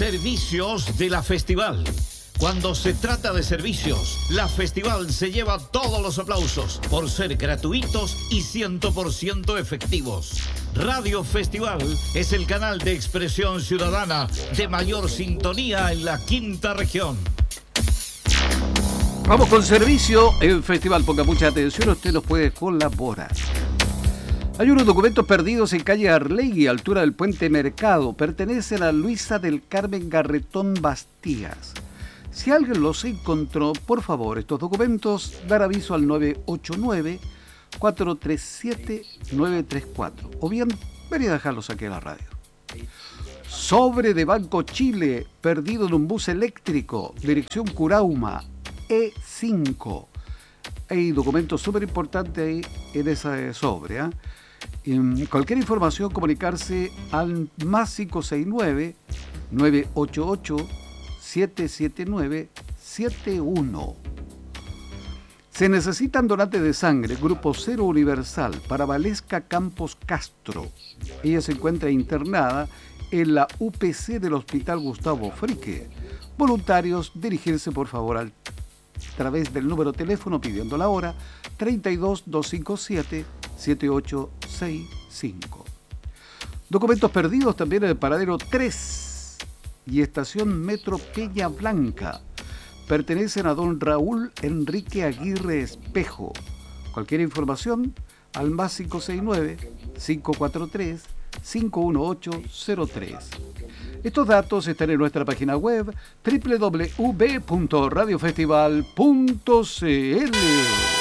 Servicios de la Festival. Cuando se trata de servicios, la Festival se lleva todos los aplausos por ser gratuitos y 100% efectivos. Radio Festival es el canal de expresión ciudadana de mayor sintonía en la quinta región. Vamos con servicio en Festival. Ponga mucha atención, usted nos puede colaborar. Hay unos documentos perdidos en calle Arlegui, altura del Puente Mercado. Pertenecen a Luisa del Carmen Garretón Bastías. Si alguien los encontró, por favor, estos documentos, dar aviso al 989-437-934. O bien, venir a dejarlos aquí en la radio. Sobre de Banco Chile, perdido en un bus eléctrico, dirección Curauma, E5. Hay documentos súper importantes ahí en ese sobre. Cualquier información, comunicarse al más 569-988-779-71. Se necesitan donantes de sangre, Grupo Cero Universal, para Valesca Campos Castro. Ella se encuentra internada en la UPC del Hospital Gustavo Frique. Voluntarios, dirigirse por favor a través del número de teléfono pidiendo la hora 32 257 7865. Documentos perdidos también en el paradero 3 y estación Metro Peña Blanca. Pertenecen a don Raúl Enrique Aguirre Espejo. Cualquier información al más 569-543-51803. Estos datos están en nuestra página web www.radiofestival.cl.